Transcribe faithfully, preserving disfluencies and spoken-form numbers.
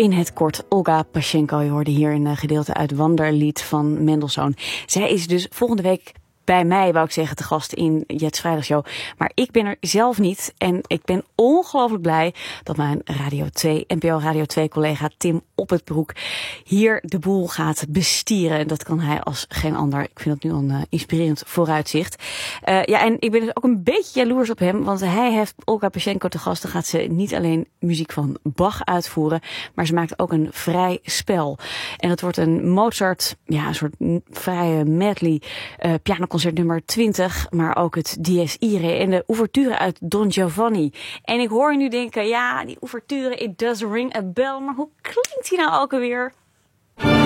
In het kort, Olga Pasjenko. Je hoorde hier een gedeelte uit Wanderlied van Mendelssohn. Zij is dus volgende week bij mij, wou ik zeggen, te gast in Jets Vrijdagshow. Maar ik ben er zelf niet. En ik ben ongelooflijk blij dat mijn Radio twee, N P O Radio twee collega Tim Oppertbroek hier de boel gaat bestieren. En dat kan hij als geen ander. Ik vind dat nu al een uh, inspirerend vooruitzicht. Uh, ja, en ik ben dus ook een beetje jaloers op hem. Want hij heeft Olga Pasjenko te gast. Dan gaat ze niet alleen muziek van Bach uitvoeren. Maar ze maakt ook een vrij spel. En dat wordt een Mozart, ja, een soort vrije medley uh, pianoconcert nummer twintig. Maar ook het Dies Irae en de ouverture uit Don Giovanni. En ik hoor je nu denken, ja, die ouverture, it does ring a bell. Maar hoe klinkt die nou ook alweer?